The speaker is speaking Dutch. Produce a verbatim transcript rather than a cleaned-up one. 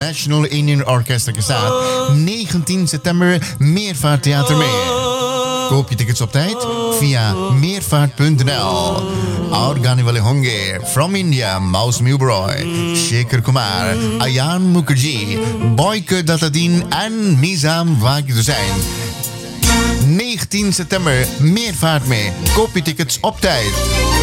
National Indian Orchestra के साथ negentien september Meervaarttheater में. कोप je tickets op tijd via meervaart punt n l. और गाने वाले होंगे From India, Mouse Milbroy, Shekhar Kumar, Ayan Mukherjee, Boyke Dattadeen en Nizam Wagner te zijn. negentien september Meervaart mee. Koop je tickets op tijd.